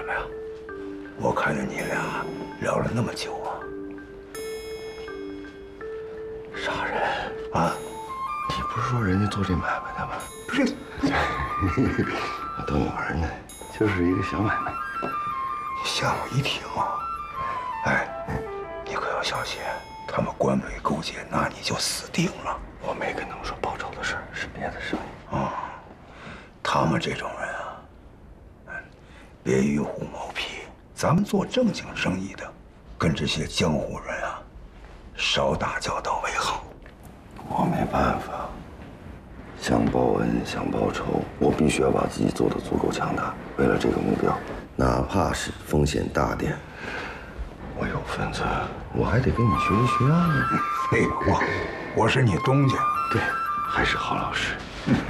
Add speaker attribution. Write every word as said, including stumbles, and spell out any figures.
Speaker 1: 什么呀？我看见你俩聊了那么久啊。
Speaker 2: 杀人
Speaker 1: 啊？
Speaker 2: 你不是说人家做这买卖的吗？
Speaker 1: 不是，
Speaker 2: 逗你玩呢，就是一个小买卖。
Speaker 1: 你吓我一跳。哎，你可要小心，他们官媒勾结，那你就死定了。
Speaker 2: 我没跟他们说报仇的事儿，是别的事儿。
Speaker 1: 啊、嗯，他们这种人啊，嗯，别鱼虎谋皮。咱们做正经生意的，跟这些江湖人啊，少打交道为好。
Speaker 2: 我没办法，想报恩，想报仇，我必须要把自己做得足够强大。为了这个目标，哪怕是风险大点，我有份子，我还得跟你学习学样呢。
Speaker 1: 废话，我是你东家。
Speaker 2: 对，还是好老师。